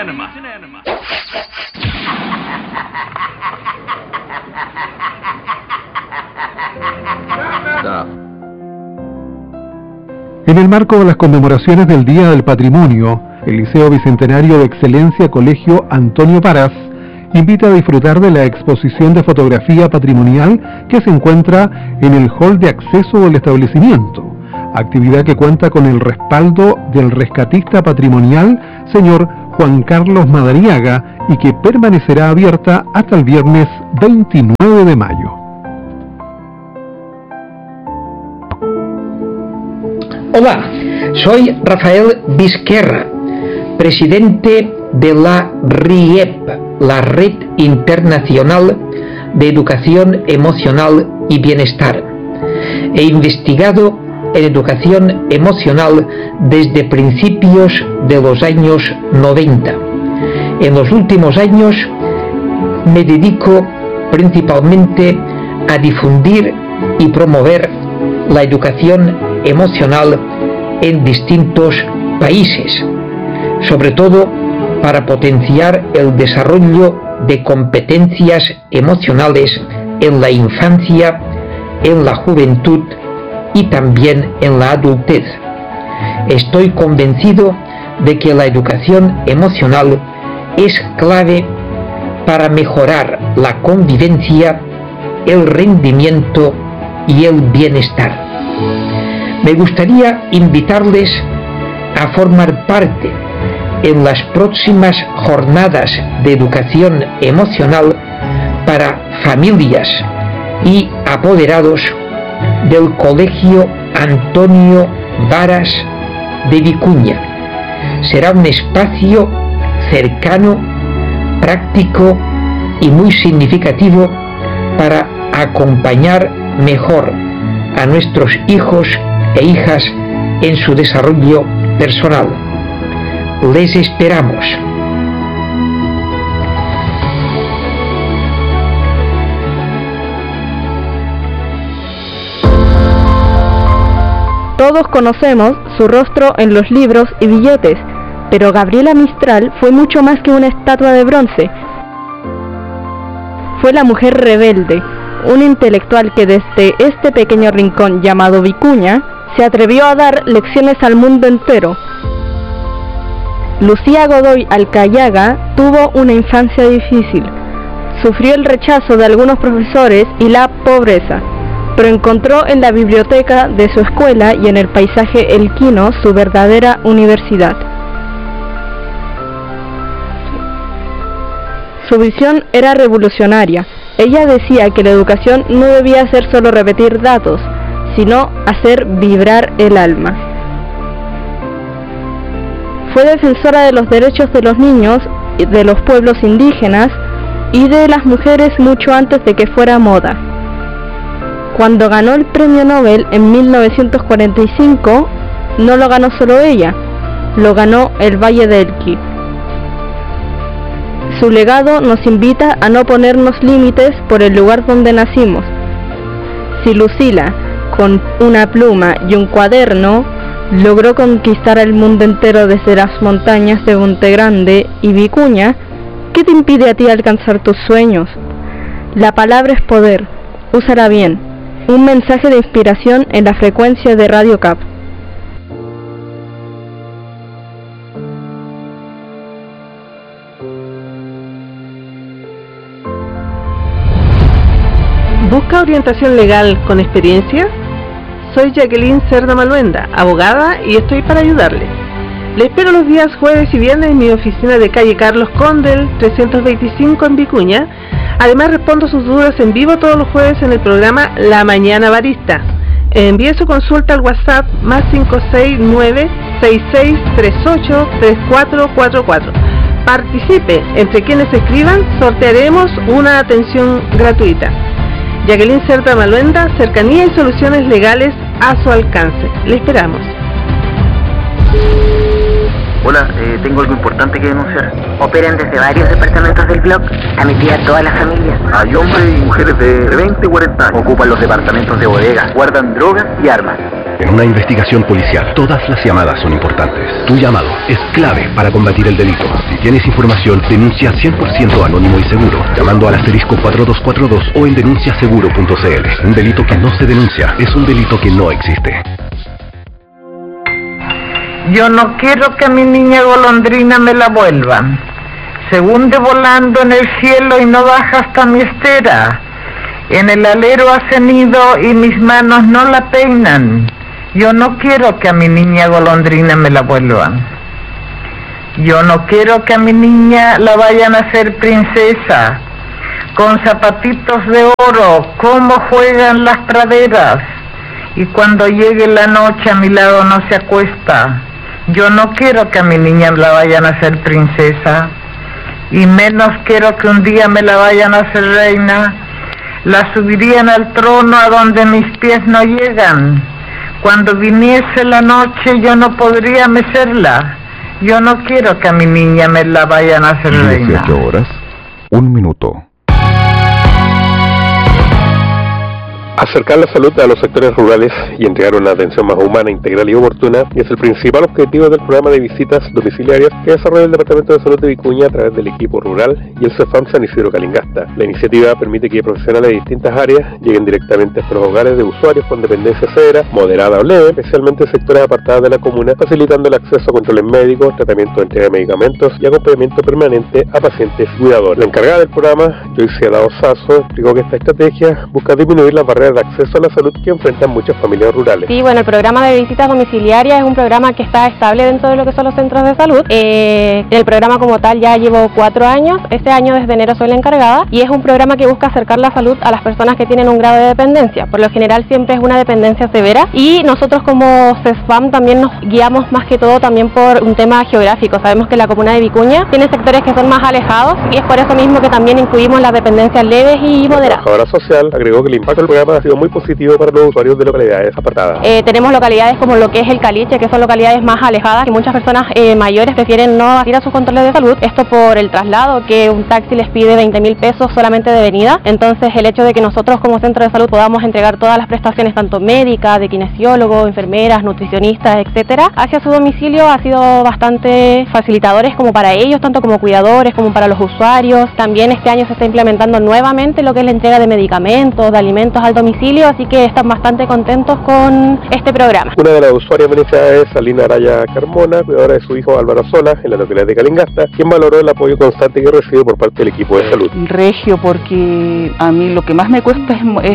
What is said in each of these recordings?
En el marco de las conmemoraciones del Día del Patrimonio, el Liceo Bicentenario de Excelencia Colegio Antonio Parás invita a disfrutar de la exposición de fotografía patrimonial que se encuentra en el hall de acceso del establecimiento, actividad que cuenta con el respaldo del rescatista patrimonial, señor Juan Carlos Madariaga, y que permanecerá abierta hasta el viernes 29 de mayo. Hola, soy Rafael Vizquerra, presidente de la RIEP, la Red Internacional de Educación Emocional y Bienestar. He investigado en educación emocional desde principios de los años 90. En los últimos años me dedico principalmente a difundir y promover la educación emocional en distintos países, sobre todo para potenciar el desarrollo de competencias emocionales en la infancia, en la juventud y también en la adultez. Estoy convencido de que la educación emocional es clave para mejorar la convivencia, el rendimiento y el bienestar. Me gustaría invitarles a formar parte en las próximas jornadas de educación emocional para familias y apoderados del Colegio Antonio Varas de Vicuña. Será un espacio cercano, práctico y muy significativo para acompañar mejor a nuestros hijos e hijas en su desarrollo personal. Les esperamos. Todos conocemos su rostro en los libros y billetes, pero Gabriela Mistral fue mucho más que una estatua de bronce. Fue la mujer rebelde, un intelectual que desde este pequeño rincón llamado Vicuña se atrevió a dar lecciones al mundo entero. Lucía Godoy Alcayaga tuvo una infancia difícil. Sufrió el rechazo de algunos profesores y la pobreza, pero encontró en la biblioteca de su escuela y en el paisaje elquino su verdadera universidad. Su visión era revolucionaria. Ella decía que la educación no debía ser solo repetir datos, sino hacer vibrar el alma. Fue defensora de los derechos de los niños, de los pueblos indígenas y de las mujeres mucho antes de que fuera moda. Cuando ganó el premio Nobel en 1945, no lo ganó solo ella, lo ganó el Valle de Elqui. Su legado nos invita a no ponernos límites por el lugar donde nacimos. Si Lucila, con una pluma y un cuaderno, logró conquistar el mundo entero desde las montañas de Monte Grande y Vicuña, ¿qué te impide a ti alcanzar tus sueños? La palabra es poder, úsala bien. Un mensaje de inspiración en la frecuencia de Radio Cap. ¿Busca orientación legal con experiencia? Soy Jacqueline Cerda Maluenda, abogada, y estoy para ayudarle. Le espero los días jueves y viernes en mi oficina de calle Carlos Condel, 325 en Vicuña. Además respondo sus dudas en vivo todos los jueves en el programa La Mañana Barista. Envíe su consulta al WhatsApp más 569-6638-3444. Participe, entre quienes escriban sortearemos una atención gratuita. Jacqueline Cerda Maluenda, cercanía y soluciones legales a su alcance. Le esperamos. Hola, tengo algo importante que denunciar. Operan desde varios departamentos del blog a mi tía toda la familia. Hay hombres y mujeres de 20 y 40 años. Ocupan los departamentos de bodega, guardan drogas y armas. En una investigación policial, todas las llamadas son importantes. Tu llamado es clave para combatir el delito. Si tienes información, denuncia 100% anónimo y seguro, llamando al asterisco 4242 o en denunciaseguro.cl. Un delito que no se denuncia es un delito que no existe. Yo no quiero que a mi niña golondrina me la vuelvan. Se hunde volando en el cielo y no baja hasta mi estera. En el alero hace nido y mis manos no la peinan. Yo no quiero que a mi niña golondrina me la vuelvan. Yo no quiero que a mi niña la vayan a hacer princesa. Con zapatitos de oro, cómo juegan las praderas. Y cuando llegue la noche a mi lado no se acuesta. Yo no quiero que a mi niña la vayan a hacer princesa. Y menos quiero que un día me la vayan a hacer reina. La subirían al trono a donde mis pies no llegan. Cuando viniese la noche yo no podría mecerla. Yo no quiero que a mi niña me la vayan a hacer reina. 18 horas, 1 minuto. Acercar la salud a los sectores rurales y entregar una atención más humana, integral y oportuna es el principal objetivo del programa de visitas domiciliarias que desarrolla el Departamento de Salud de Vicuña a través del equipo rural y el CEFAM San Isidro Calingasta. La iniciativa permite que profesionales de distintas áreas lleguen directamente hasta los hogares de usuarios con dependencia severa, moderada o leve, especialmente en sectores apartados de la comuna, facilitando el acceso a controles médicos, tratamiento de entrega de medicamentos y acompañamiento permanente a pacientes y cuidadores. La encargada del programa, Joyce Adao Sasso, explicó que esta estrategia busca disminuir las barreras de acceso a la salud que enfrentan muchas familias rurales. Sí, bueno, el programa de visitas domiciliarias es un programa que está estable dentro de lo que son los centros de salud. El programa como tal ya llevo 4 años, este año desde enero soy la encargada y es un programa que busca acercar la salud a las personas que tienen un grado de dependencia. Por lo general siempre es una dependencia severa y nosotros como CESFAM también nos guiamos más que todo también por un tema geográfico. Sabemos que la comuna de Vicuña tiene sectores que son más alejados y es por eso mismo que también incluimos las dependencias leves y moderadas. La trabajadora social agregó que el impacto del programa ha sido muy positivo para los usuarios de localidades apartadas. Tenemos localidades como lo que es el Caliche, que son localidades más alejadas, que muchas personas mayores prefieren no ir a sus controles de salud, esto por el traslado, que un taxi les pide 20.000 pesos solamente de venida. Entonces el hecho de que nosotros como centro de salud podamos entregar todas las prestaciones, tanto médicas, de kinesiólogo, enfermeras, nutricionistas, etcétera, hacia su domicilio ha sido bastante facilitadores como para ellos, tanto como cuidadores, como para los usuarios. También este año se está implementando nuevamente lo que es la entrega de medicamentos, de alimentos al domicilio, así que están bastante contentos con este programa. Una de las usuarias beneficiadas es Alina Araya Carmona, cuidadora de su hijo Álvaro Sola, en la localidad de Calingasta, quien valoró el apoyo constante que recibe por parte del equipo de salud. Regio, porque a mí lo que más me cuesta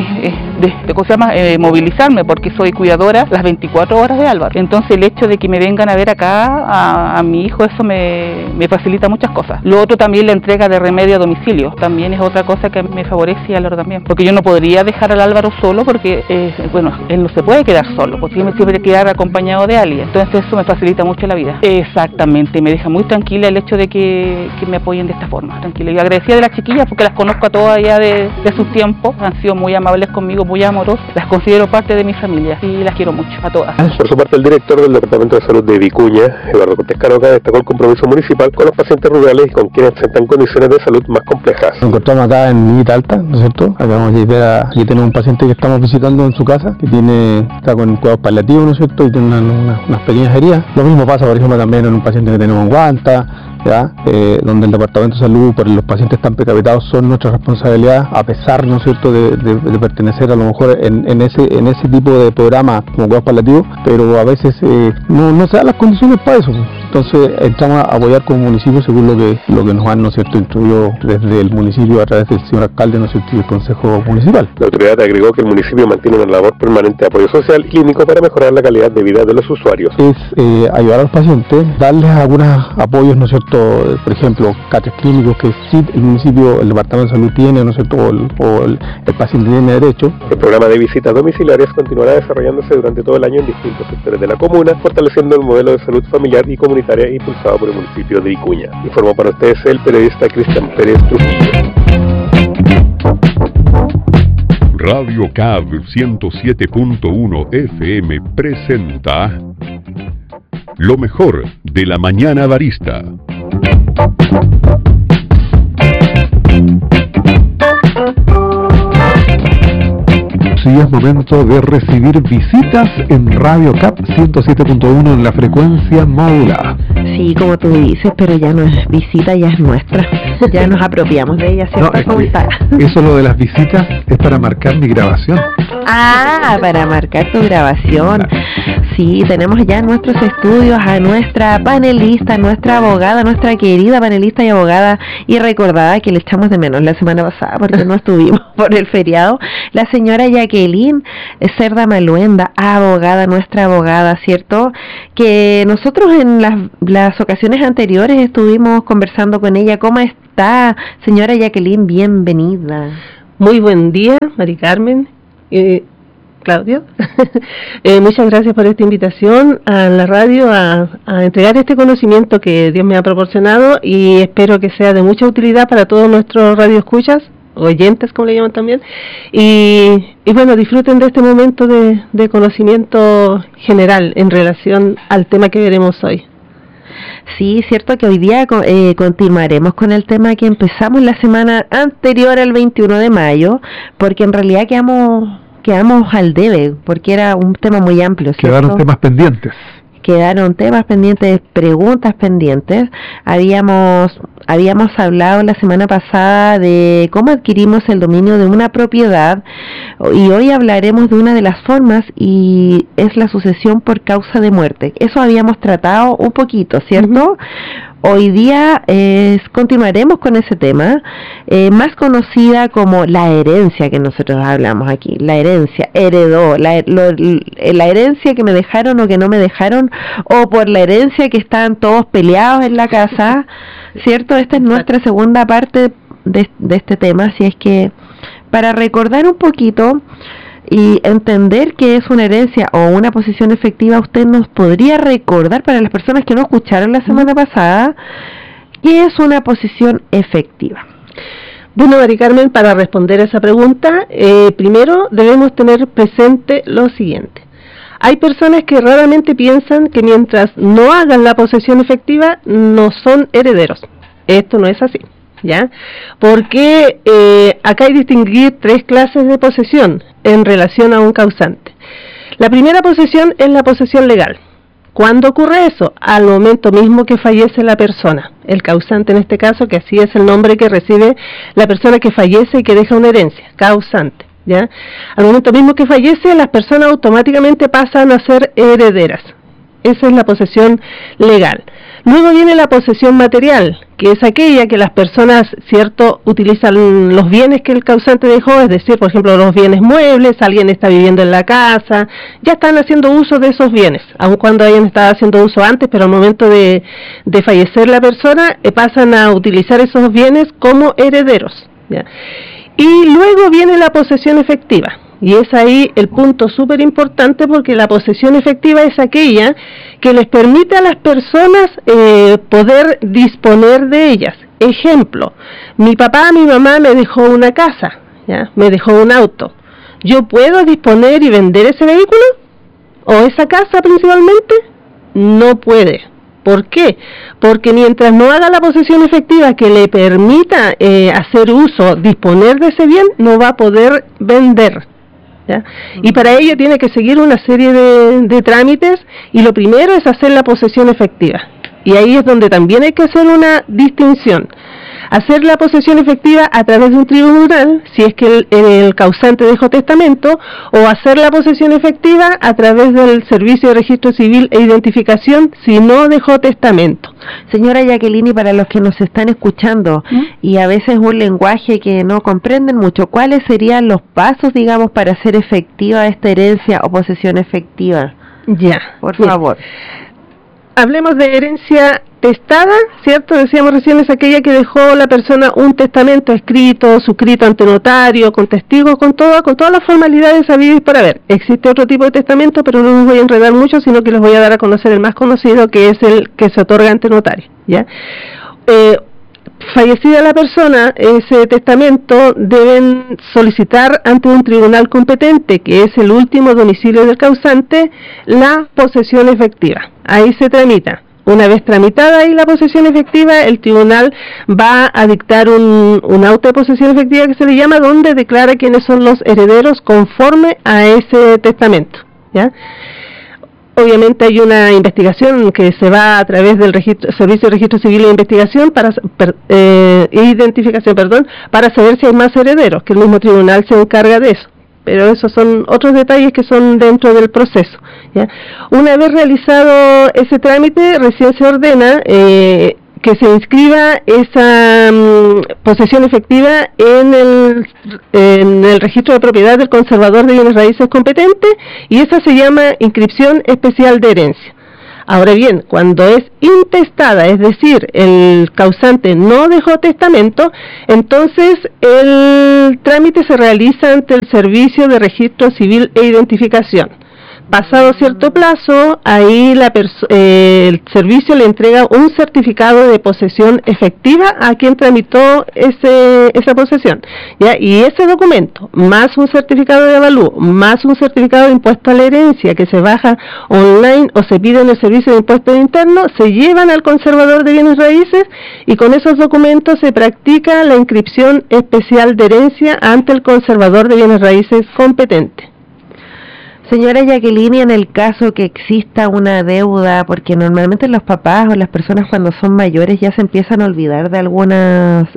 es movilizarme, porque soy cuidadora las 24 horas de Álvaro. Entonces el hecho de que me vengan a ver acá a mi hijo, eso me facilita muchas cosas. Lo otro también, la entrega de remedio a domicilio, también es otra cosa que me favorece y Álvaro también, porque yo no podría dejar al Álvaro solo, porque él no se puede quedar solo, porque siempre tiene que quedar acompañado de alguien. Entonces eso me facilita mucho la vida. Exactamente, me deja muy tranquila el hecho de que me apoyen de esta forma, tranquila. Y agradecida de las chiquillas porque las conozco a todas ya de sus tiempos, han sido muy amables conmigo, muy amorosas, las considero parte de mi familia y las quiero mucho, a todas. Por su parte, el director del Departamento de Salud de Vicuña, Eduardo Cortés Caroca, destacó el compromiso municipal con los pacientes rurales y con quienes presentan condiciones de salud más complejas. Nos encontramos acá en Minita Alta, ¿no es cierto? Acabamos de ver aquí tenemos un paciente que estamos visitando en su casa, que está con cuidados paliativos, ¿no es cierto? Y tiene unas pequeñas heridas. Lo mismo pasa, por ejemplo, también en un paciente que tenemos en Guanta, ¿ya? Donde el Departamento de Salud, por los pacientes tan precapitados, son nuestra responsabilidad, a pesar, ¿no es cierto?, de pertenecer a lo mejor en ese tipo de programa como cuidados paliativos, pero a veces no se dan las condiciones para eso. Entonces entramos a apoyar como municipio según lo que nos han, ¿no es cierto?, instruido desde el municipio a través del señor alcalde, ¿no es cierto?, y el consejo municipal. La autoridad agregó que el municipio mantiene una labor permanente de apoyo social y clínico para mejorar la calidad de vida de los usuarios. Es ayudar a los pacientes, darles algunos apoyos, ¿no es cierto?, por ejemplo, catres clínicos que sí el municipio, el Departamento de Salud tiene, ¿no es cierto?, o el paciente tiene derecho. El programa de visitas domiciliarias continuará desarrollándose durante todo el año en distintos sectores de la comuna, fortaleciendo el modelo de salud familiar y comunitaria impulsado por el municipio de Vicuña. Informó para ustedes el periodista Cristian Pérez Trujillo. Radio CAB 107.1 FM presenta lo mejor de la mañana barista. y es momento de recibir visitas en Radio CAP 107.1 en la frecuencia modulada. Sí, como tú dices, pero ya no es visita, ya es nuestra. Ya nos apropiamos de ella, ¿cierto? No, eso lo de las visitas es para marcar mi grabación. Ah, para marcar tu grabación. Sí, tenemos ya en nuestros estudios a nuestra panelista, nuestra abogada, nuestra querida panelista y abogada y recordada que le echamos de menos la semana pasada porque no estuvimos por el feriado, la señora Jacqueline Cerda Maluenda, abogada, nuestra abogada, ¿cierto? Que nosotros en las ocasiones anteriores estuvimos conversando con ella. ¿Cómo está, señora Jacqueline? Bienvenida. Muy buen día, Mari Carmen. Claudio, muchas gracias por esta invitación a la radio a entregar este conocimiento que Dios me ha proporcionado y espero que sea de mucha utilidad para todos nuestros radioescuchas, oyentes como le llaman también, y bueno, disfruten de este momento de conocimiento general en relación al tema que veremos hoy. Sí, cierto que hoy día continuaremos con el tema que empezamos la semana anterior al 21 de mayo, porque en realidad quedamos al debe, porque era un tema muy amplio, ¿cierto? Quedaron temas pendientes. Preguntas pendientes. Habíamos hablado la semana pasada de cómo adquirimos el dominio de una propiedad y hoy hablaremos de una de las formas y es la sucesión por causa de muerte. Eso habíamos tratado un poquito, ¿cierto? Hoy día continuaremos con ese tema, más conocida como la herencia que nosotros hablamos aquí. La herencia, heredó, la herencia que me dejaron o que no me dejaron, o por la herencia que están todos peleados en la casa, ¿cierto? Esta es nuestra segunda parte de este tema, así es que para recordar un poquito y entender qué es una herencia o una posesión efectiva, usted nos podría recordar, para las personas que no escucharon la semana pasada, qué es una posesión efectiva. Bueno, Mari Carmen, para responder a esa pregunta, primero debemos tener presente lo siguiente. Hay personas que raramente piensan que mientras no hagan la posesión efectiva, no son herederos. Esto no es así, ¿ya? Porque acá hay que distinguir tres clases de posesión en relación a un causante. La primera posesión es la posesión legal. ¿Cuándo ocurre eso? Al momento mismo que fallece la persona, el causante en este caso, que así es el nombre que recibe la persona que fallece y que deja una herencia, causante, ¿ya? Al momento mismo que fallece, las personas automáticamente pasan a ser herederas. Esa es la posesión legal. Luego viene la posesión material, que es aquella que las personas, ¿cierto?, utilizan los bienes que el causante dejó, es decir, por ejemplo, los bienes muebles, alguien está viviendo en la casa, ya están haciendo uso de esos bienes, aun cuando hayan estado haciendo uso antes, pero al momento de fallecer la persona, pasan a utilizar esos bienes como herederos, ¿ya? Y luego viene la posesión efectiva. Y es ahí el punto súper importante, porque la posesión efectiva es aquella que les permite a las personas poder disponer de ellas. Ejemplo, mi papá, mi mamá me dejó una casa, ¿ya? Me dejó un auto. ¿Yo puedo disponer y vender ese vehículo? ¿O esa casa principalmente? No puede. ¿Por qué? Porque mientras no haga la posesión efectiva que le permita hacer uso, disponer de ese bien, no va a poder vender, ¿ya? Y para ello tiene que seguir una serie de trámites, y lo primero es hacer la posesión efectiva. Y ahí es donde también hay que hacer una distinción. Hacer la posesión efectiva a través de un tribunal, si es que el causante dejó testamento, o hacer la posesión efectiva a través del Servicio de Registro Civil e Identificación, si no dejó testamento. Señora Jacqueline, y para los que nos están escuchando, y a veces un lenguaje que no comprenden mucho, ¿cuáles serían los pasos, digamos, para hacer efectiva esta herencia o posesión efectiva? Ya, por favor. Hablemos de herencia testada, ¿cierto? Decíamos recién, es aquella que dejó la persona un testamento escrito, suscrito ante notario, con testigos, con todas las formalidades habidas y por haber. Existe otro tipo de testamento, pero no los voy a enredar mucho, sino que les voy a dar a conocer el más conocido, que es el que se otorga ante notario, ¿ya? Fallecida la persona, ese testamento deben solicitar ante un tribunal competente, que es el último domicilio del causante, la posesión efectiva. Ahí se tramita. Una vez tramitada ahí la posesión efectiva, el tribunal va a dictar un auto de posesión efectiva que se le llama, donde declara quiénes son los herederos conforme a ese testamento, ¿ya? Obviamente hay una investigación que se va a través del Servicio de Registro Civil e Investigación Identificación, para saber si hay más herederos, que el mismo tribunal se encarga de eso. Pero esos son otros detalles que son dentro del proceso, ¿ya? Una vez realizado ese trámite, recién se ordena que se inscriba esa posesión efectiva en el registro de propiedad del conservador de bienes raíces competente, y esa se llama inscripción especial de herencia. Ahora bien, cuando es intestada, es decir, el causante no dejó testamento, entonces el trámite se realiza ante el Servicio de Registro Civil e Identificación. Pasado cierto plazo, ahí el servicio le entrega un certificado de posesión efectiva a quien tramitó esa posesión, ¿ya? Y ese documento, más un certificado de avalúo, más un certificado de impuesto a la herencia que se baja online o se pide en el Servicio de Impuestos Internos, se llevan al conservador de bienes raíces, y con esos documentos se practica la inscripción especial de herencia ante el conservador de bienes raíces competente. Señora Jacqueline, en el caso que exista una deuda, porque normalmente los papás o las personas cuando son mayores ya se empiezan a olvidar de algunas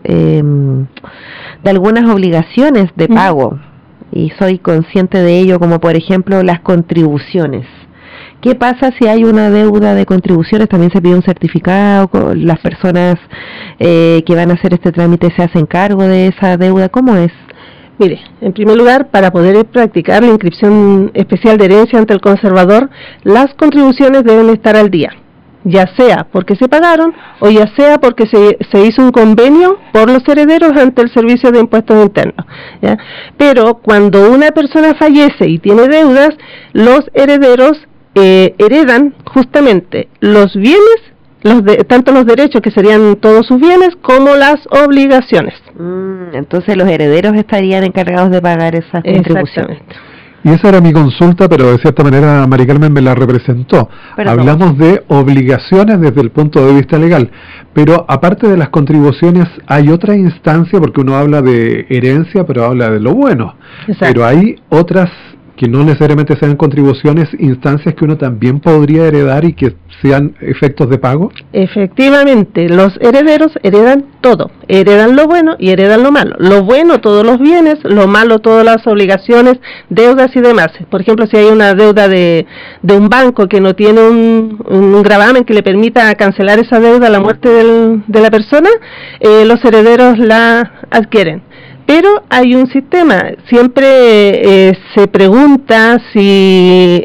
obligaciones de pago, y soy consciente de ello, como por ejemplo las contribuciones. ¿Qué pasa si hay una deuda de contribuciones? También se pide un certificado, las personas que van a hacer este trámite se hacen cargo de esa deuda, ¿cómo es? Mire, en primer lugar, para poder practicar la inscripción especial de herencia ante el conservador, las contribuciones deben estar al día, ya sea porque se pagaron o ya sea porque se hizo un convenio por los herederos ante el Servicio de Impuestos Internos, ¿ya? Pero cuando una persona fallece y tiene deudas, los herederos heredan justamente los bienes, tanto los derechos, que serían todos sus bienes, como las obligaciones. Entonces los herederos estarían encargados de pagar esas contribuciones. Y esa era mi consulta, pero de cierta manera Mari Carmen me la representó. Hablamos de obligaciones desde el punto de vista legal, pero aparte de las contribuciones hay otra instancia, porque uno habla de herencia, pero habla de lo bueno. Exacto. Pero hay otras que no necesariamente sean contribuciones, instancias que uno también podría heredar y que sean efectos de pago. Efectivamente, los herederos heredan todo, heredan lo bueno y heredan lo malo. Lo bueno, todos los bienes; lo malo, todas las obligaciones, deudas y demás. Por ejemplo, si hay una deuda de un banco que no tiene un gravamen que le permita cancelar esa deuda a la muerte de la persona, los herederos la adquieren. Pero hay un sistema, siempre se pregunta si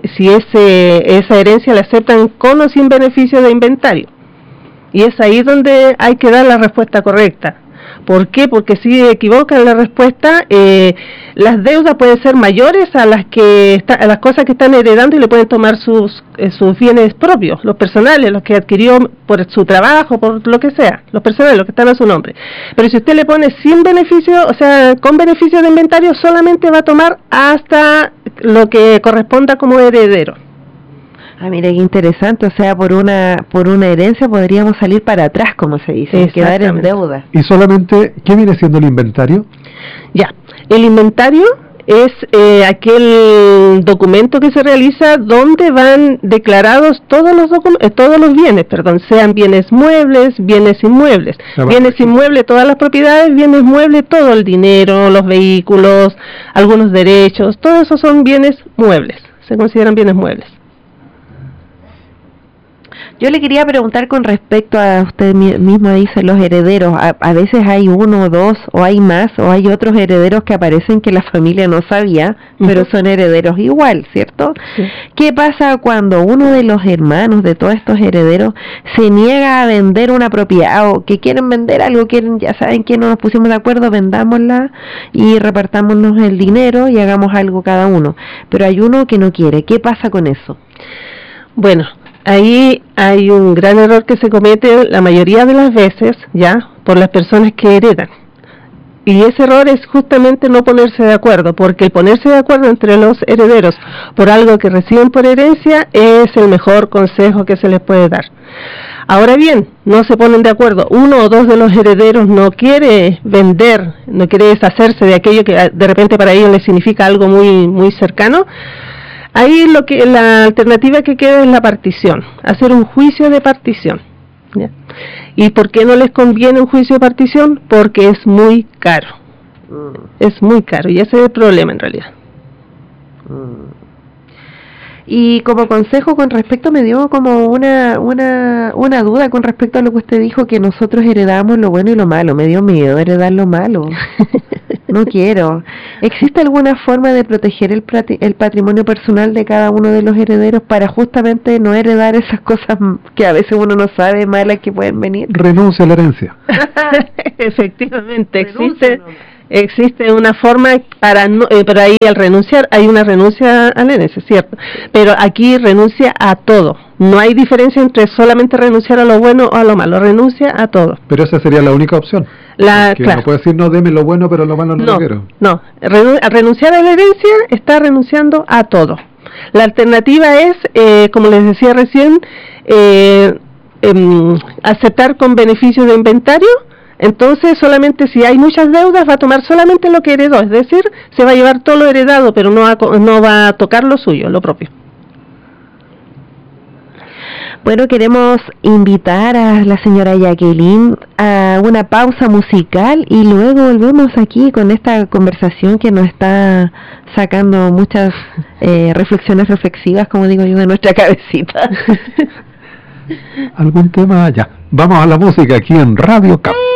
esa herencia la aceptan con o sin beneficio de inventario. Y es ahí donde hay que dar la respuesta correcta. ¿Por qué? Porque si equivocan la respuesta, las deudas pueden ser mayores a las cosas que están heredando, y le pueden tomar sus bienes propios, los personales, los que adquirió por su trabajo, por lo que sea, los personales, los que están a su nombre. Pero si usted le pone sin beneficio, o sea, con beneficio de inventario, solamente va a tomar hasta lo que corresponda como heredero. Ah, mire qué interesante, o sea, por una herencia podríamos salir para atrás, como se dice, quedar en deuda. ¿Y solamente qué viene siendo el inventario? Ya, el inventario es aquel documento que se realiza donde van declarados todos los bienes, sean bienes muebles, bienes inmuebles. Bienes inmuebles, todas las propiedades; bienes muebles, todo el dinero, los vehículos, algunos derechos, todo eso son bienes muebles, se consideran bienes muebles. Yo le quería preguntar con respecto a, usted mismo dice, los herederos. A veces hay uno o dos, o hay más, o hay otros herederos que aparecen que la familia no sabía, pero son herederos igual, ¿cierto? Sí. ¿Qué pasa cuando uno de los hermanos de todos estos herederos se niega a vender una propiedad, o que quieren vender algo, ya saben que no nos pusimos de acuerdo, vendámosla y repartámonos el dinero y hagamos algo cada uno? Pero hay uno que no quiere. ¿Qué pasa con eso? Bueno, ahí hay un gran error que se comete la mayoría de las veces, ya, por las personas que heredan. Y ese error es justamente no ponerse de acuerdo, porque el ponerse de acuerdo entre los herederos por algo que reciben por herencia es el mejor consejo que se les puede dar. Ahora bien, no se ponen de acuerdo, uno o dos de los herederos no quiere vender, no quiere deshacerse de aquello que de repente para ellos les significa algo muy, muy cercano. Ahí la alternativa que queda es la partición, hacer un juicio de partición, ¿ya? ¿Y por qué no les conviene un juicio de partición? Porque es muy caro. Es muy caro y ese es el problema en realidad. Y como consejo con respecto, me dio como una duda con respecto a lo que usted dijo, que nosotros heredamos lo bueno y lo malo. Me dio miedo heredar lo malo. No quiero. ¿Existe alguna forma de proteger el patrimonio personal de cada uno de los herederos para justamente no heredar esas cosas que a veces uno no sabe, malas que pueden venir? Renuncia a la herencia. Efectivamente, existe una forma para no, pero ahí al renunciar hay una renuncia a la herencia, ¿cierto? Pero aquí renuncia a todo. No hay diferencia entre solamente renunciar a lo bueno o a lo malo, renuncia a todo. Pero esa sería la única opción. Claro. No puede decir, no, deme lo bueno, pero lo malo no lo quiero. No, al renunciar a la herencia está renunciando a todo. La alternativa es, como les decía recién, aceptar con beneficio de inventario. Entonces solamente si hay muchas deudas va a tomar solamente lo que heredó, es decir, se va a llevar todo lo heredado, pero no va a tocar lo suyo, lo propio. Bueno, queremos invitar a la señora Jacqueline a una pausa musical y luego volvemos aquí con esta conversación que nos está sacando muchas reflexiones reflexivas, como digo yo, de nuestra cabecita. ¿Algún tema? Ya. Vamos a la música aquí en Radio Cap.